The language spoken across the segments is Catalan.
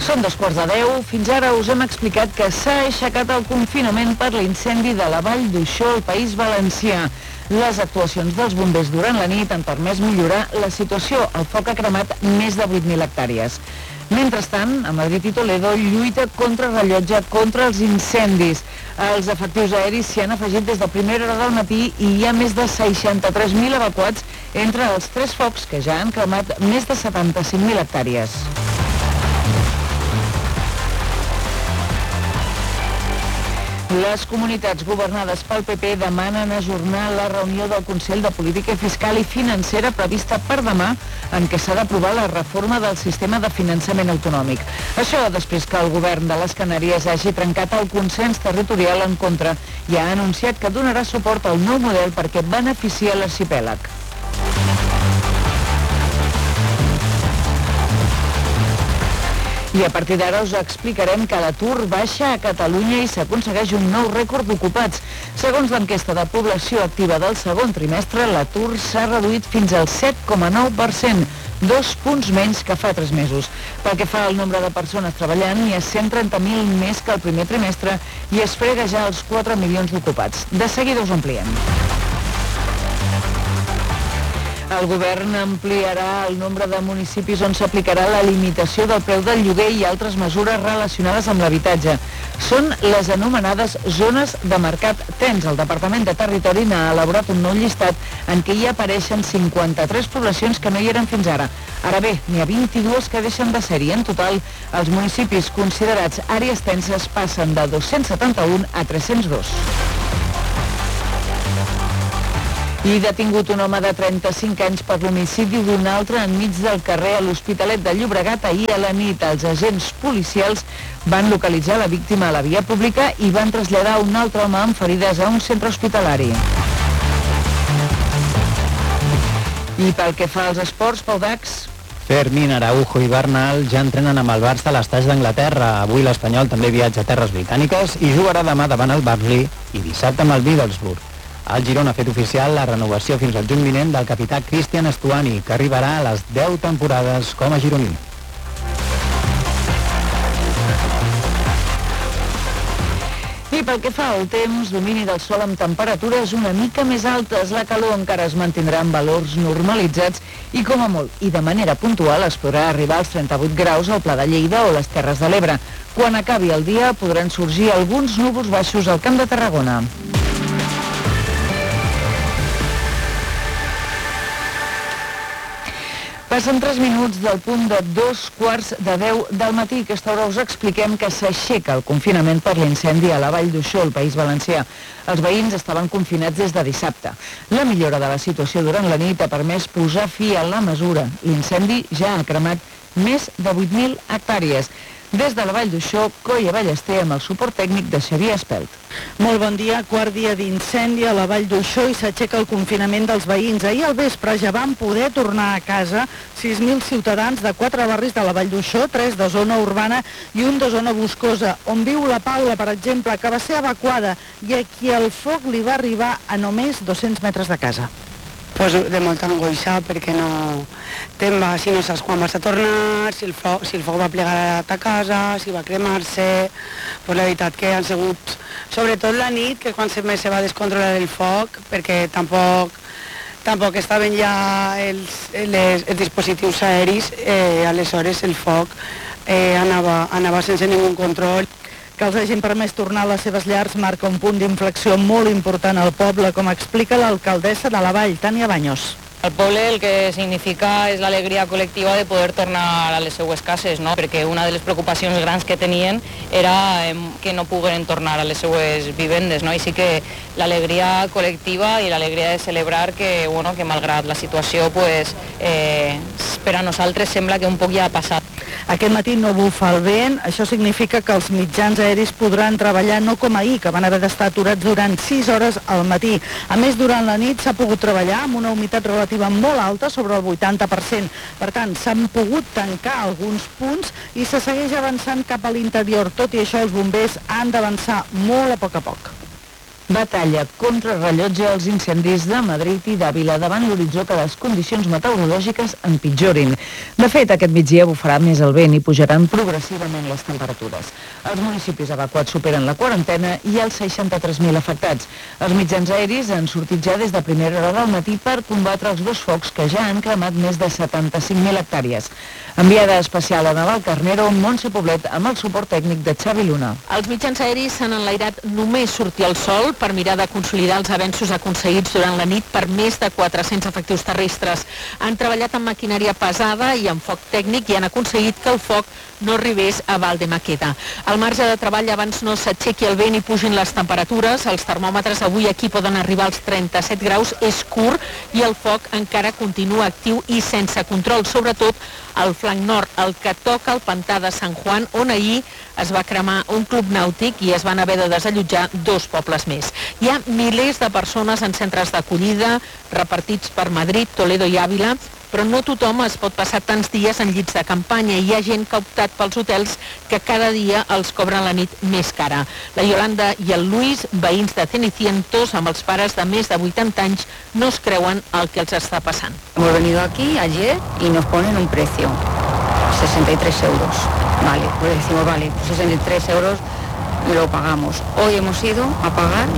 Són 2:15. Fins ara us hem explicat que s'ha aixecat el confinament per l'incendi de la Vall d'Uixó al País Valencià. Les actuacions dels bombers durant la nit han permès millorar la situació. El foc ha cremat més de 8.000 hectàrees. Mentrestant, a Madrid i Toledo lluita contra rellotge contra els incendis. Els efectius aeris s'hi han afegit des de primera hora del matí i hi ha més de 63.000 evacuats entre els 3 focs que ja han cremat més de 75.000 hectàrees. Les comunitats governades pel PP demanen ajornar la reunió del Consell de Política Fiscal i Financera prevista per demà, en què s'ha d'aprovar la reforma del sistema de finançament autonòmic. Això després que el govern de les Canàries hagi trencat el consens territorial en contra i ha anunciat que donarà suport al nou model perquè beneficia l'arxipèlag. I a partir d'ara us explicarem que l'atur baixa a Catalunya i s'aconsegueix un nou rècord d'ocupats. Segons l'enquesta de població activa del segon trimestre, l'atur s'ha reduït fins al 7,9%, 2 punts menys que fa 3 mesos. Pel que fa al nombre de persones treballant, hi ha 130.000 més que el primer trimestre i es frega ja els 4 milions d'ocupats. De seguida us ampliem. El govern ampliarà el nombre de municipis on s'aplicarà la limitació del preu del lloguer i altres mesures relacionades amb l'habitatge. Són les anomenades zones de mercat tens. El Departament de Territori n'ha elaborat un nou llistat en què hi apareixen 53 poblacions que no hi eren fins ara. Ara bé, n'hi ha 22 que deixen de ser-hi. En total, els municipis considerats àrees tenses passen de 271 a 302. I detingut un home de 35 anys per l'homicidi d'un altre enmig del carrer a l'Hospitalet de Llobregat ahir a la nit. Els agents policials van localitzar la víctima a la via pública i van traslladar un altre home amb ferides a un centre hospitalari. I pel que fa als esports, Pau Dax. Fermín, Araujo i Bernal ja entrenen amb el Barça a l'Estaix d'Anglaterra. Avui l'Espanyol també viatja a terres britàniques i jugarà demà davant el Burnley i dissabte amb el Middlesbrough. El Girona ha fet oficial la renovació fins al juny vinent del capità Cristian Estuani, que arribarà a les 10 temporades com a gironí. I pel que fa al temps, domini del sol amb temperatures una mica més altes. La calor encara es mantindrà en valors normalitzats i, com a molt, i de manera puntual, es podrà arribar als 38 graus al Pla de Lleida o les Terres de l'Ebre. Quan acabi el dia podran sorgir alguns núvols baixos al Camp de Tarragona. Passen 3 minuts del punt de 2:15 del matí. A aquesta hora us expliquem que s'aixeca el confinament per l'incendi a la Vall d'Uixó, al País Valencià. Els veïns estaven confinats des de dissabte. La millora de la situació durant la nit ha permès posar fi a la mesura. L'incendi ja ha cremat més de 8.000 hectàrees. Des de la Vall d'Uixó, Coia Ballester amb el suport tècnic de Xavier Espelt. Molt bon dia, quart dia d'incendi a la Vall d'Uixó i s'aixeca el confinament dels veïns. Ahir al vespre ja van poder tornar a casa 6.000 ciutadans de 4 barris de la Vall d'Uixó, 3 de zona urbana i un de zona boscosa, on viu la Paula, per exemple, que va ser evacuada i a qui el foc li va arribar a només 200 metres de casa. Pues de molta angoixa perquè si no saps quan vas a tornar, si el foc va plegar a ta casa, si va cremar-se. Pues la veritat que han sigut, sobretot la nit, que quan més se va descontrolar el foc, perquè tampoc estaven ja els dispositius aeris, aleshores el foc anava sense ningú control. Que els hagin permès tornar a les seves llars marca un punt d'inflexió molt important al poble, com explica l'alcaldessa de la Vall, Tània Baños. Al poble el que significa és l'alegria col·lectiva de poder tornar a les seues cases, no? Perquè una de les preocupacions grans que tenien era que no pogueren tornar a les seues vivendes, no? I sí que l'alegria col·lectiva i l'alegria de celebrar que malgrat la situació, per a nosaltres sembla que un poc ja ha passat. Aquest matí no bufa el vent, això significa que els mitjans aeris podran treballar no com ahir, que van haver d'estar aturats durant 6 hores al matí. A més, durant la nit s'ha pogut treballar amb una humitat relativa molt alta, sobre el 80%. Per tant, s'han pogut tancar alguns punts i se segueix avançant cap a l'interior. Tot i això, els bombers han d'avançar molt a poc. Batalla contra rellotge als incendis de Madrid i d'Àvila davant l'horitzó que les condicions meteorològiques empitjorin. De fet, aquest migdia bufarà més el vent i pujaran progressivament les temperatures. Els municipis evacuats superen la quarantena i els 63.000 afectats. Els mitjans aeris han sortit ja des de primera hora del matí per combatre els dos focs que ja han cremat més de 75.000 hectàrees. Enviada especial a Naval Carnero, Montse Poblet, amb el suport tècnic de Xavi Luna. Els mitjans aeris s'han enlairat només sortir el sol per mirar de consolidar els avenços aconseguits durant la nit per més de 400 efectius terrestres. Han treballat amb maquinària pesada i amb foc tècnic i han aconseguit que el foc no arribés a Valdemaqueda. Al marge de treball, abans no s'aixequi el vent i pugin les temperatures, els termòmetres avui aquí poden arribar als 37 graus, és curt i el foc encara continua actiu i sense control, sobretot al flanc nord, el que toca el pantà de Sant Juan, on ahir es va cremar un club nàutic i es van haver de desallotjar 2 pobles més. Hi ha milers de persones en centres d'acollida, repartits per Madrid, Toledo i Àvila, però no tothom es pot passar tants dies en llits de campanya. Hi ha gent que ha optat pels hotels que cada dia els cobren la nit més cara. La Yolanda i el Luis, veïns de Cenicientos, amb els pares de més de 80 anys, no es creuen el que els està passant. Hemos venido aquí ayer y nos ponen un precio, 63 euros. Vale, pues decimos, vale, 63 euros lo pagamos. Hoy hemos ido a pagar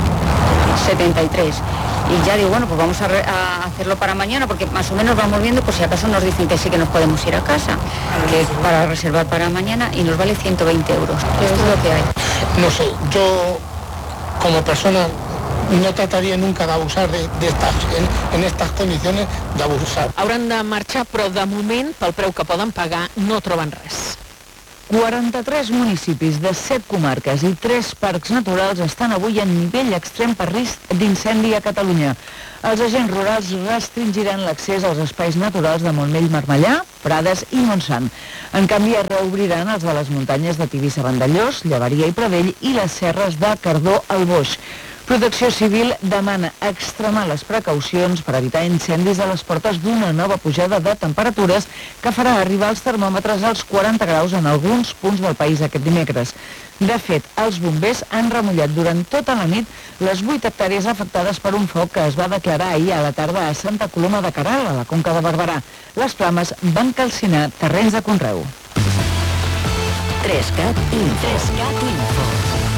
73. Y ya digo, bueno, pues vamos a hacerlo para mañana, porque más o menos vamos viendo, pues si acaso nos dicen que sí que nos podemos ir a casa, que es para reservar para mañana, y nos vale 120 euros. Eso es lo que hay. No sé, yo como persona no trataria nunca d'abusar en estas condiciones, d'abusar. Hauran de marxar, però de moment, pel preu que poden pagar, no troben res. 43 municipis de 7 comarques i 3 parcs naturals estan avui en nivell extrem per risc d'incendi a Catalunya. Els agents rurals restringiran l'accés als espais naturals de Montmell-Marmellà, Prades i Montsant. En canvi, es reobriran els de les muntanyes de Tivissa-Vandellós, Llevaria i Pradell i les serres de Cardó al Boix. Protecció Civil demana extremar les precaucions per evitar incendis a les portes d'una nova pujada de temperatures que farà arribar els termòmetres als 40 graus en alguns punts del país aquest dimecres. De fet, els bombers han remullat durant tota la nit les 8 hectàrees afectades per un foc que es va declarar ahir a la tarda a Santa Coloma de Queralt, a la Conca de Barberà. Les flames van calcinar terrenys de conreu. 3CAT Info.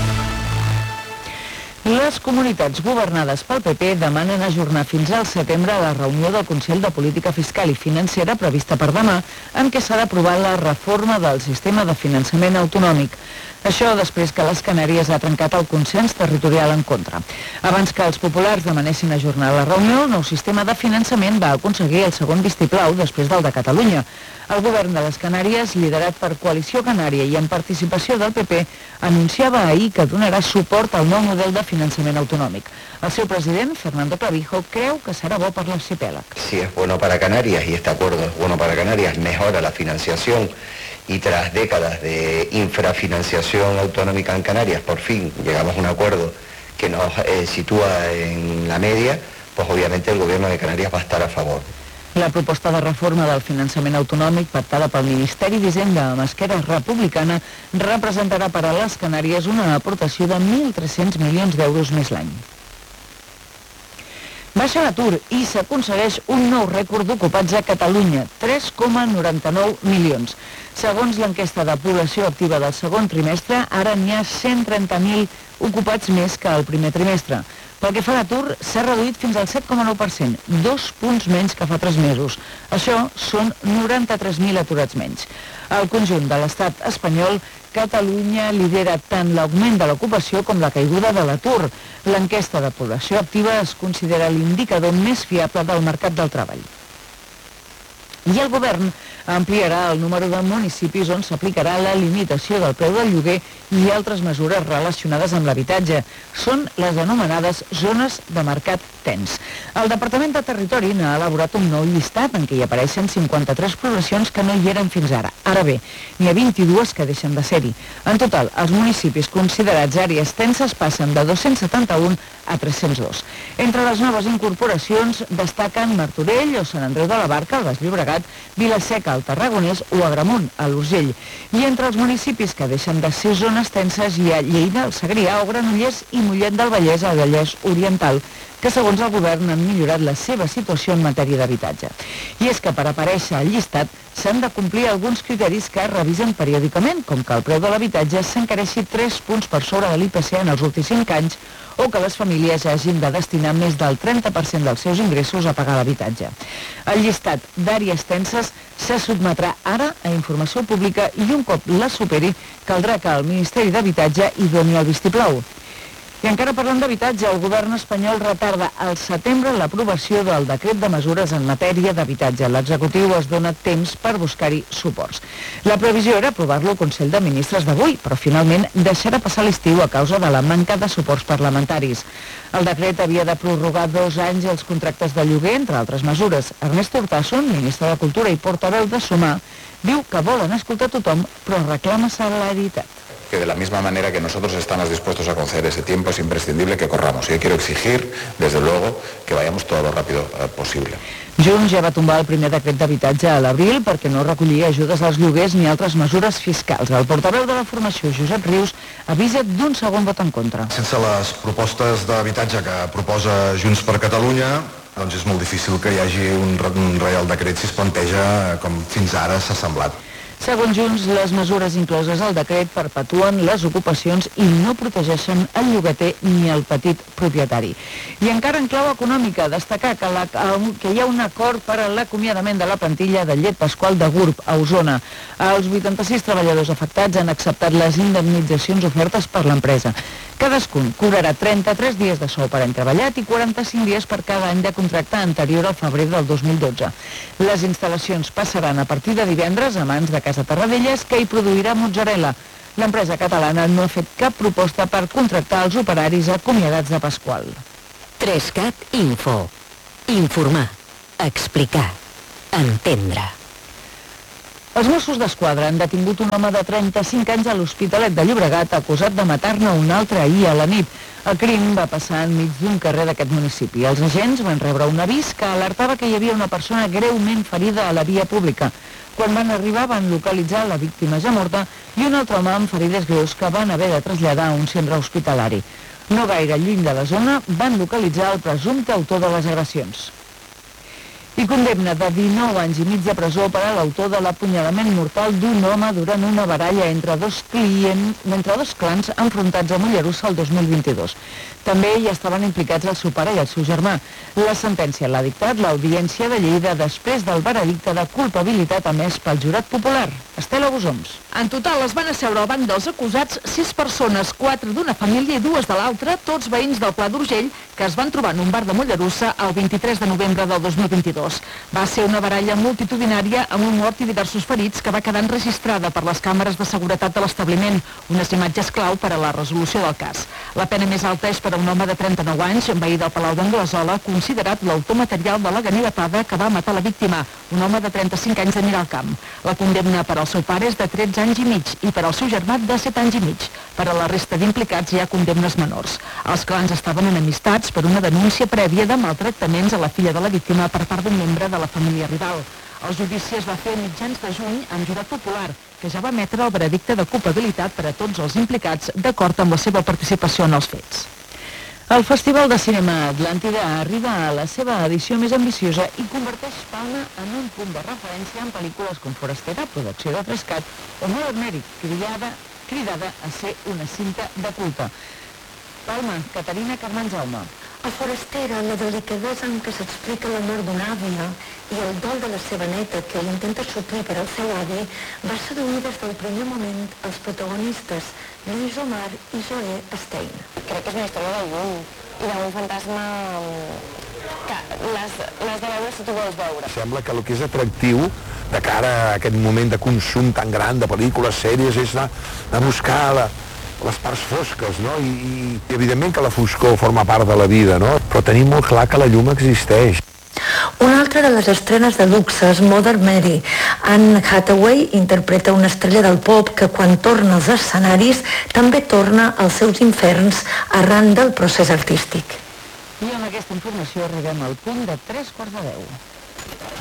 Les comunitats governades pel PP demanen ajornar fins al setembre la reunió del Consell de Política Fiscal i Financera prevista per demà, en què s'ha d'aprovar la reforma del sistema de finançament autonòmic. Això després que les Canàries ha trencat el consens territorial en contra. Abans que els populars demanessin ajornar la reunió, el nou sistema de finançament va aconseguir el segon vistiplau després del de Catalunya. El govern de les Canàries, liderat per Coalició Canària i amb participació del PP, anunciava ahir que donarà suport al nou model de finançament autonòmic. El seu president, Fernando Clavijo, creu que serà bo per l'arxipèlag. Si es bueno para Canarias y este acuerdo es bueno para Canarias, mejora la financiación y tras décadas de infrafinanciación autonómica en Canarias, por fin llegamos a un acuerdo que nos sitúa en la media, pues obviamente el gobierno de Canarias va a estar a favor. La proposta de reforma del finançament autonòmic pactada pel Ministeri d'Hisenda amb Esquerra Republicana representarà per a les Canàries una aportació de 1.300 milions d'euros més l'any. Baixa l'atur i s'aconsegueix un nou rècord d'ocupats a Catalunya, 3,99 milions. Segons l'enquesta de població activa del segon trimestre, ara n'hi ha 130.000 ocupats més que el primer trimestre. Pel que fa a l'atur, s'ha reduït fins al 7,9%, 2 punts menys que fa 3 mesos. Això són 93.000 aturats menys. Al conjunt de l'estat espanyol, Catalunya lidera tant l'augment de l'ocupació com la caiguda de l'atur. L'enquesta de població activa es considera l'indicador més fiable del mercat del treball. I el govern ampliarà el número de municipis on s'aplicarà la limitació del preu del lloguer i altres mesures relacionades amb l'habitatge. Són les anomenades zones de mercat tens. El Departament de Territori n'ha elaborat un nou llistat en què hi apareixen 53 poblacions que no hi eren fins ara. Ara bé, n'hi ha 22 que deixen de ser-hi. En total, els municipis considerats àrees tenses passen de 271 a 302. Entre les noves incorporacions destaquen Martorell o Sant Andreu de la Barca, al Baix Llobregat, Vila-seca, al Tarragonès, o Agramunt, a l'Urgell. I entre els municipis que deixen de ser zones tenses hi ha Lleida, el Segrià, o Granollers i Mollet del Vallès, al Vallès Oriental, que segons el govern han millorat la seva situació en matèria d'habitatge. I és que per aparèixer al llistat s'han de complir alguns criteris que es revisen periòdicament, com que el preu de l'habitatge s'encareixi 3 punts per sobre de l'IPC en els últims 5 anys o que les famílies hagin de destinar més del 30% dels seus ingressos a pagar l'habitatge. El llistat d'àrees tenses se sotmetrà ara a informació pública i un cop la superi caldrà que el Ministeri d'Habitatge hi doni el vistiplau. I encara parlant d'habitatge, el govern espanyol retarda al setembre l'aprovació del decret de mesures en matèria d'habitatge. L'executiu es dona temps per buscar-hi suports. La previsió era aprovar-lo al Consell de Ministres d'avui, però finalment deixarà passar l'estiu a causa de la manca de suports parlamentaris. El decret havia de prorrogar 2 anys els contractes de lloguer, entre altres mesures. Ernest Urtasun, ministre de Cultura i portaveu de Sumar, diu que volen escoltar tothom, però reclama celeritat. Que de la misma manera que nosotros estamos dispuestos a conceder ese tiempo, es imprescindible que corramos. Y yo quiero exigir, desde luego, que vayamos todo lo rápido posible. Junts ja va tombar el primer decret d'habitatge a l'abril perquè no recollia ajudes als lloguers ni altres mesures fiscals. El portaveu de la formació, Josep Rius, avisa d'un segon vot en contra. Sense les propostes d'habitatge que proposa Junts per Catalunya, doncs és molt difícil que hi hagi un reial decret si es planteja com fins ara s'ha semblat. Segons Junts, les mesures incloses al decret perpetuen les ocupacions i no protegeixen el llogater ni el petit propietari. I encara en clau econòmica, destacar que hi ha un acord per a l'acomiadament de la plantilla de Llet Pasqual de Gurb, a Osona. Els 86 treballadors afectats han acceptat les indemnitzacions ofertes per l'empresa. Cadascun cobrarà 33 dies de sou per any treballat i 45 dies per cada any de contracte anterior al febrer del 2012. Les instal·lacions passaran a partir de divendres a mans de Casa Terradellas, que hi produirà mozzarella. L'empresa catalana no ha fet cap proposta per contractar els operaris acomiadats de Pasqual. 3CAT Info. Informar. Explicar. Entendre. Els Mossos d'Esquadra han detingut un home de 35 anys a l'Hospitalet de Llobregat acusat de matar-ne un altre ahir a la nit. El crim va passar enmig d'un carrer d'aquest municipi. Els agents van rebre un avís que alertava que hi havia una persona greument ferida a la via pública. Quan van arribar van localitzar la víctima ja morta i un altre home amb ferides greus que van haver de traslladar a un centre hospitalari. No gaire lluny de la zona van localitzar el presumpte autor de les agressions. I condemna de 19 anys i mig de presó per a l'autor de l'apunyalament mortal d'un home durant una baralla entre dos clans enfrontats a Mollerussa el 2022. També hi estaven implicats el seu pare i el seu germà. La sentència l'ha dictat l'Audiència de Lleida després del veredicte de culpabilitat emès pel jurat popular. Estela Bosoms. En total es van asseure al banc dels acusats 6 persones, 4 d'una família i 2 de l'altra, tots veïns del Pla d'Urgell, que es van trobar en un bar de Mollerussa el 23 de novembre del 2022. Va ser una baralla multitudinària amb un mort i diversos ferits que va quedar enregistrada per les càmeres de seguretat de l'establiment, unes imatges clau per a la resolució del cas. La pena més alta és per a un home de 39 anys, veí del Palau d'Anglesola, considerat l'autor material de la ganivetada que va matar la víctima, un home de 35 anys de Miralcamp. La condemna per al seu pare és de 13 anys i mig i per al seu germà de 7 anys i mig. Per a la resta d'implicats hi ha condemnes menors. Els clans estaven enemistats per una denúncia prèvia de maltractaments a la filla de la víctima per part d'un membre de la família rival. El judici es va fer a mitjans de juny amb jurat popular, que ja va emetre el veredicte de culpabilitat per a tots els implicats d'acord amb la seva participació en els fets. El Festival de Cinema Atlàntida arriba a la seva edició més ambiciosa i converteix Palma en un punt de referència en pel·lícules com Forastera, producció de 3CAT, o Mother Mary, cridada a ser una cinta de culte. Palma, Caterina Carmen Jaume. A Forastera, la delicadesa amb què s'explica la mort d'una àvia i el dol de la seva neta, que intenta suplir per al seu avi, va seduir des del primer moment els protagonistes, Lluís Omar i Zoe Stein. Crec que és una història de llum i d'un fantasma que l'has de veure si tu vols veure. Sembla que el que és atractiu de cara a aquest moment de consum tan gran de pel·lícules, sèries, és anar a buscar les parts fosques, no? I evidentment que la foscor forma part de la vida, no? Però tenim molt clar que la llum existeix. Una altra de les estrenes de luxe és Mother Mary. Anne Hathaway interpreta una estrella del pop que quan torna als escenaris també torna als seus inferns arran del procés artístic. I amb aquesta informació arribem al punt de 3:45.